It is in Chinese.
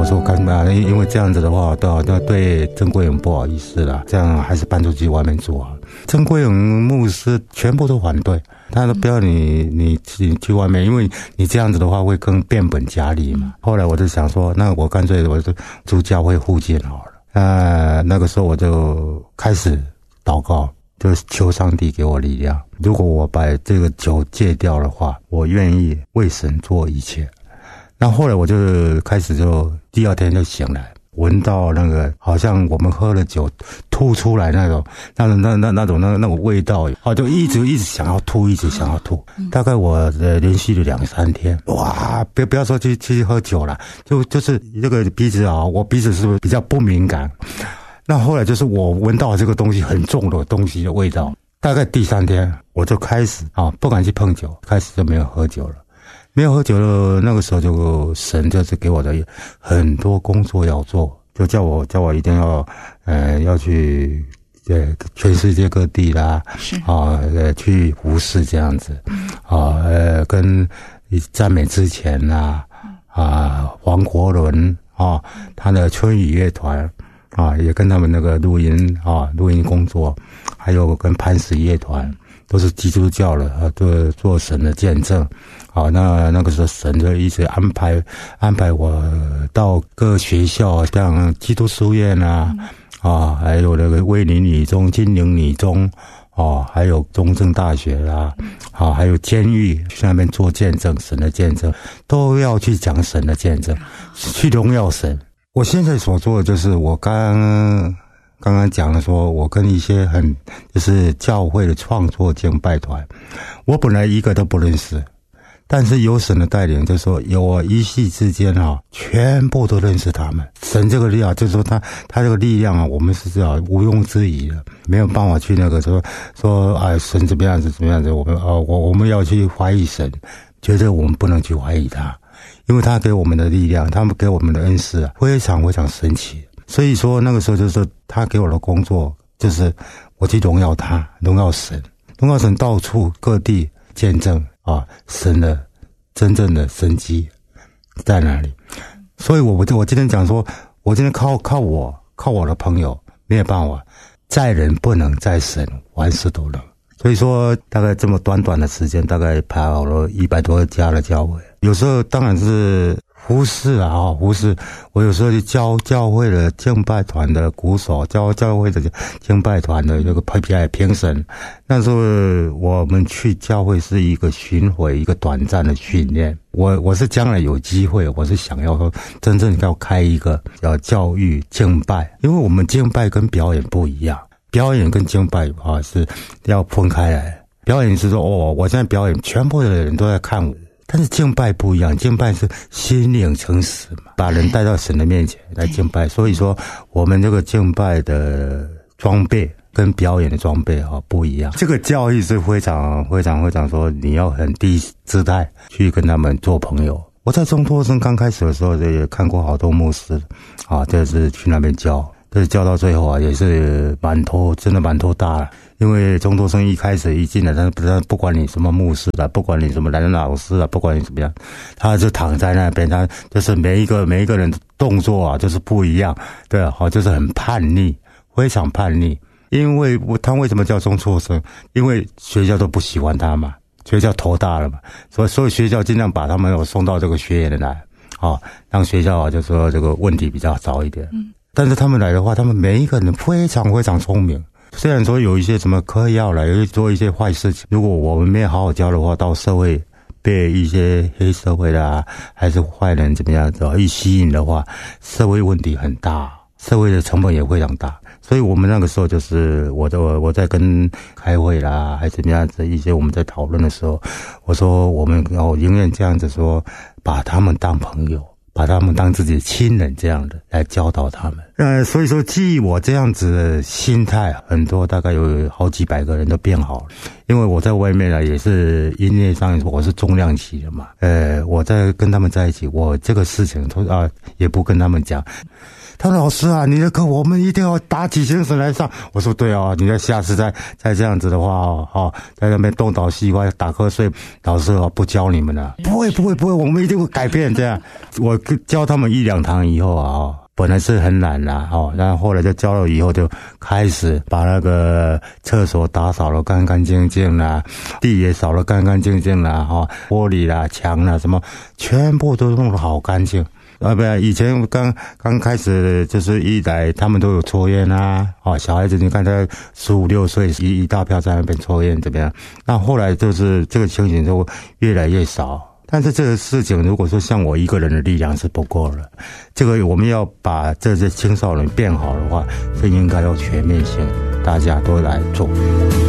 我说干嘛？因为这样子的话，对曾贵人不好意思啦，这样还是搬出去外面住啊。曾贵人牧师全部都反对，他说不要你去外面，因为你这样子的话会更变本加厉嘛。后来我就想说，那我干脆我就住教会附近好了。那个时候我就开始祷告，就求上帝给我力量。如果我把这个酒戒掉的话，我愿意为神做一切。那后来我就开始就第二天就醒来，闻到那个好像我们喝了酒吐出来那种味道，就一直想要吐，一直想要吐。大概我连续了2-3天，哇！不要说去喝酒了，就是这个鼻子啊，我鼻子是不是比较不敏感？那后来就是我闻到这个东西很重的东西的味道，大概第3天我就开始不敢去碰酒，开始就没有喝酒了。没有喝酒了，那个时候就神就是给我的很多工作要做，就叫我一定要去全世界各地啦，去服侍这样子，跟赞美之前啦，黄国伦他的春雨乐团也跟他们那个录音工作，还有跟磐石乐团。都是基督教了做神的见证。那个时候神就一直安排我到各学校，像基督书院还有那个威尼女中、金陵女中还有中正大学啦，还有监狱去那边做见证，神的见证都要去讲神的见证，去荣耀神。我现在所做的就是我刚刚讲了说，我跟一些就是教会的创作敬拜团，我本来一个都不认识，但是有神的带领，就是说有我一夕之间全部都认识他们。神这个力量，就是说他这个力量我们是毋庸置疑的，没有办法去那个说神怎么样子，我们要去怀疑神，觉得我们不能去怀疑他，因为他给我们的力量，他们给我们的恩赐非常非常神奇。所以说那个时候就是他给我的工作，就是我去荣耀他，荣耀神到处各地见证神的真正的神迹在哪里。所以我今天讲说，我今天靠我的朋友没有办法，在人不能，在神万事都能。所以说大概这么短的时间，大概跑了100多家的教会。有时候当然是服侍。我有时候去教会的敬拜团的鼓手，教会的敬拜团的这个评审。那时候我们去教会是一个巡回，一个短暂的训练。我是将来有机会，我是想要说真正要开一个教育敬拜，因为我们敬拜跟表演不一样，表演跟敬拜是要分开来。表演是说我现在表演，全部的人都在看我。但是敬拜不一样，敬拜是心灵诚实嘛，把人带到神的面前来敬拜。所以说我们这个敬拜的装备跟表演的装备不一样。这个教育是非常非常非常说你要很低姿态去跟他们做朋友。我在中托生刚开始的时候也看过好多牧师就是去那边教，但是教到最后也是真的满头大了。因为中托生一开始一进来，他不管你什么牧师啦，不管你什么男老师啦，不管你怎么样，他就躺在那边，他就是每一个人的动作就是不一样，对就是很叛逆，非常叛逆。因为他为什么叫中辍生？因为学校都不喜欢他嘛，学校头大了嘛，所以学校尽量把他们送到这个学院来，让学校就说这个问题比较少一点。但是他们来的话，他们每一个人非常非常聪明。虽然说有一些什么嗑药了，有做一些坏事情，如果我们没有好好教的话，到社会被一些黑社会啦，还是坏人怎么样一吸引的话，社会问题很大，社会的成本也非常大。所以我们那个时候就是我在跟开会啦，还怎么样子一些我们在讨论的时候，我说我们宁愿这样子说，把他们当朋友，把他们当自己的亲人这样的来教导他们。所以说基于我这样子的心态，很多大概有好几百个人都变好了。 因为我在外面也是音乐上我是重量级的嘛，我在跟他们在一起，我这个事情也不跟他们讲。他说老师啊，你的课我们一定要打起精神来上。我说对啊，你在下次再这样子的话在那边东倒西歪打瞌睡，老师不教你们了。不会，我们一定会改变这样。我教他们1-2堂以后本来是很懒啦然后后来就教了以后就开始把那个厕所打扫了干干净净啦，地也扫了干干净净啦玻璃啦墙啦什么全部都弄得好干净。不，以前刚开始就是一来他们都有抽烟小孩子你看他15、16岁一大票在那边抽烟怎么样？那后来就是这个情形就越来越少。但是这个事情如果说像我一个人的力量是不够了，这个我们要把这些青少年变好的话，是应该要全面性，大家都来做。